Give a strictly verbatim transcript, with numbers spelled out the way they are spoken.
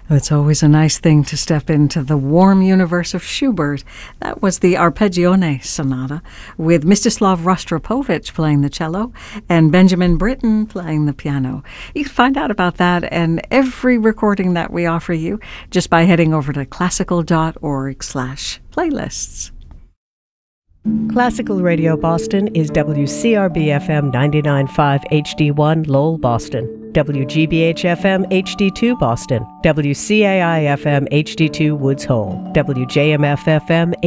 It's always a nice thing to step into the warm universe of Schubert. That was the Arpeggione Sonata with Mstislav Rostropovich playing the cello and Benjamin Britten playing the piano. You can find out about that and every recording that we offer you just by heading over to classical.org slash playlists. Classical Radio Boston is W C R B F M ninety-nine point five H D one Lowell, Boston, W G B H F M H D two Boston, W C A I F M H D two Woods Hole, W J M F F M